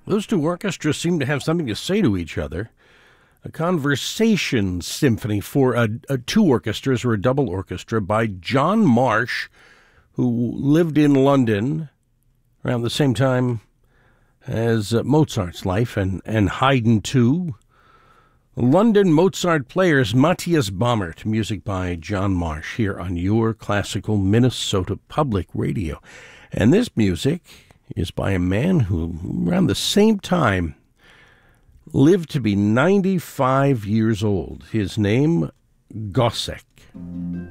Those two orchestras seem to have something to say to each other. A conversation symphony for two orchestras or a double orchestra by John Marsh, who lived in London around the same time as Mozart's life, and Haydn too. London Mozart Players, Matthias Baumert, music by John Marsh, here on your classical Minnesota Public Radio. And this music is by a man who, around the same time, lived to be 95 years old. His name, Gossec.